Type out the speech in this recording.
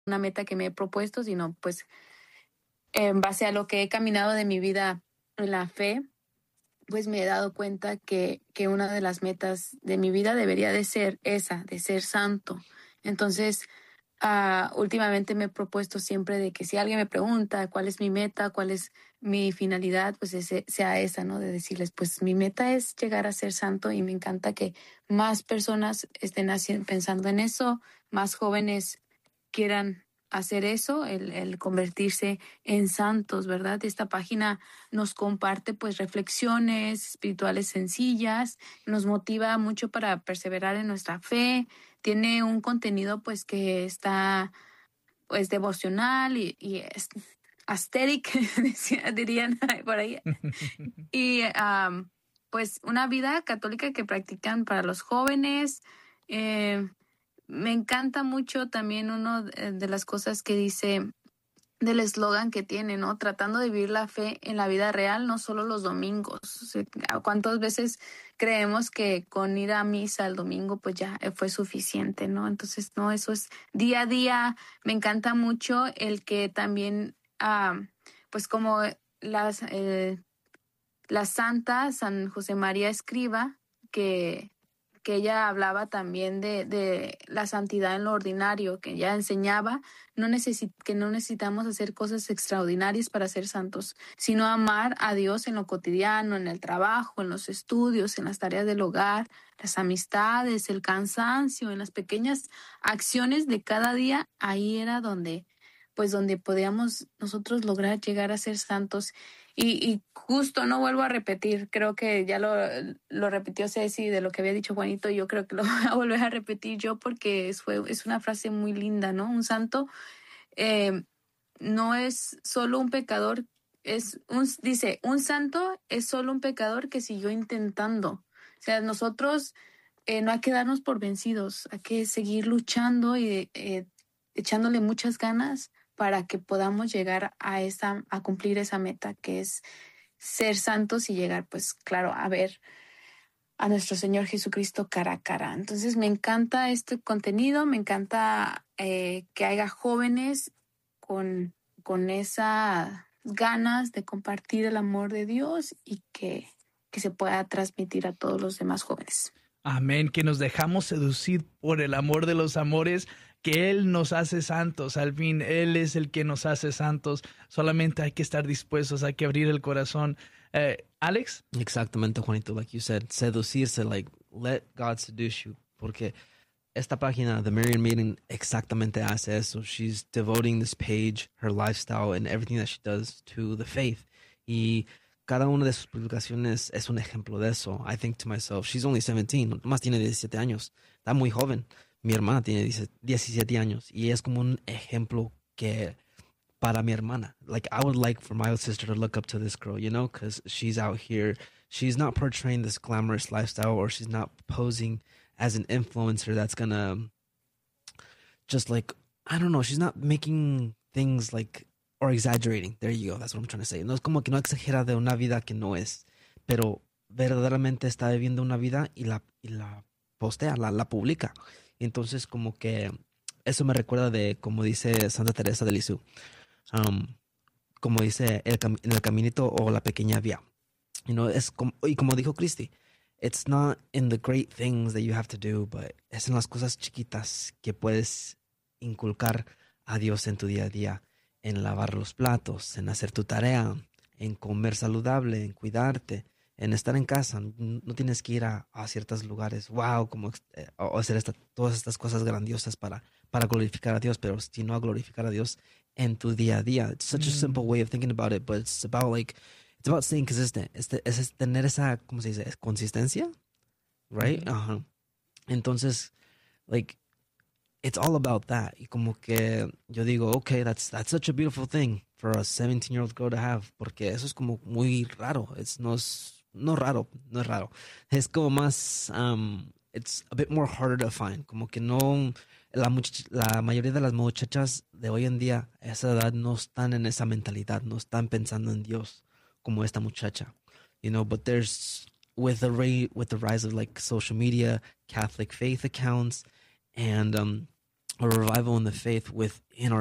una meta que me he propuesto, sino pues en base a lo que he caminado de mi vida en la fe, pues me he dado cuenta que una de las metas de mi vida debería de ser esa, de ser santo. Entonces, últimamente me he propuesto siempre de que si alguien me pregunta cuál es mi meta, cuál es mi finalidad, pues sea esa, ¿no? De decirles, pues mi meta es llegar a ser santo y me encanta que más personas estén pensando en eso, más jóvenes quieran hacer eso, el convertirse en santos, ¿verdad? Esta página nos comparte pues reflexiones espirituales sencillas, nos motiva mucho para perseverar en nuestra fe, tiene un contenido pues que está pues devocional y es ascetic, dirían por ahí, y pues una vida católica que practican para los jóvenes. Me encanta mucho también uno de las cosas que dice del eslogan que tiene, ¿no? Tratando de vivir la fe en la vida real, no solo los domingos. O sea, ¿cuántas veces creemos que con ir a misa el domingo pues ya fue suficiente, ¿no? Entonces, no, eso es día a día. Me encanta mucho el que también, pues como las, la santa San José María Escriba, que ella hablaba también de la santidad en lo ordinario, que ella enseñaba que no necesitamos hacer cosas extraordinarias para ser santos, sino amar a Dios en lo cotidiano, en el trabajo, en los estudios, en las tareas del hogar, las amistades, el cansancio, en las pequeñas acciones de cada día. Ahí era donde podíamos nosotros lograr llegar a ser santos. Y justo no vuelvo a repetir, creo que ya lo repitió Ceci de lo que había dicho Juanito, yo creo que lo voy a volver a repetir yo porque es una frase muy linda, ¿no? Un santo eh, no es solo un pecador, dice, un santo es solo un pecador que siguió intentando. O sea, nosotros no hay que darnos por vencidos, hay que seguir luchando y echándole muchas ganas para que podamos llegar a cumplir esa meta que es ser santos y llegar, pues claro, a ver a nuestro Señor Jesucristo cara a cara. Entonces me encanta este contenido, me encanta que haya jóvenes con esas ganas de compartir el amor de Dios y que se pueda transmitir a todos los demás jóvenes. Amén, que nos dejamos seducir por el amor de los amores, que Él nos hace santos, al fin Él es el que nos hace santos, solamente hay que estar dispuestos, hay que abrir el corazón. Alex? Exactamente, Juanito, like you said, seducirse, like let God seduce you, porque esta página, The Marian Maiden, exactamente hace eso. She's devoting this page, her lifestyle, and everything that she does to the faith. Y cada una de sus publicaciones es un ejemplo de eso. I think to myself, she's only 17, más tiene 17 años. Está muy joven. Mi hermana tiene 17 años. Y es como un ejemplo que para mi hermana. Like, I would like for my sister to look up to this girl, you know, because she's out here. She's not portraying this glamorous lifestyle, or she's not posing as an influencer that's gonna just like, I don't know, she's not making things like, or exaggerating. There you go, that's what I'm trying to say. No es como que no exagera de una vida que no es, pero verdaderamente está viviendo una vida y la postea, la publica. Entonces como que eso me recuerda de como dice Santa Teresa de Lisieux, como dice en el caminito o la pequeña vía. You know, y como dijo Christy, it's not in the great things that you have to do, but es en las cosas chiquitas que puedes inculcar a Dios en tu día a día, en lavar los platos, en hacer tu tarea, en comer saludable, en cuidarte, en estar en casa. No tienes que ir a ciertos lugares, wow, como o hacer todas estas cosas grandiosas para glorificar a Dios, pero sino a glorificar a Dios en tu día a día. It's such a simple way of thinking about it, but it's about staying consistent. Es tener esa, ¿cómo se dice? Consistencia, right? Uh-huh. Entonces, like, it's all about that. Y como que yo digo, okay, that's such a beautiful thing for a 17-year-old girl to have, porque eso es como muy raro. No es raro. Es como más, it's a bit more harder to find. Como que no, la mayoría de las muchachas de hoy en día, a esa edad, no están en esa mentalidad, no están pensando en Dios como esta muchacha, you know. But there's with the rise of like social media, Catholic faith accounts, and a revival in the faith within our